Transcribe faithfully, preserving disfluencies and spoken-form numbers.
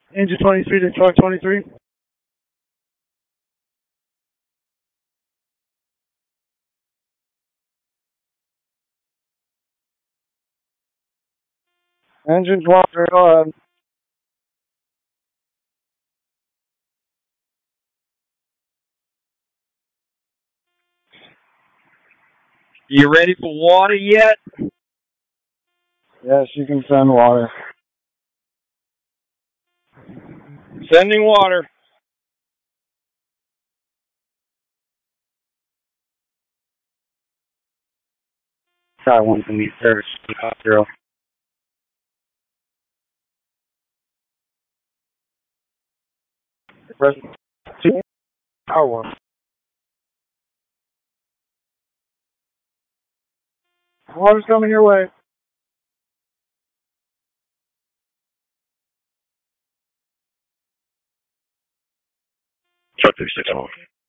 Engine twenty-three to truck twenty-three. Engine twenty-three, go ahead. You ready for water yet? Yes, you can send water. Sending water. Sky one can meet service. Zero. Two. Power one. Water's coming your way. Truck three six one.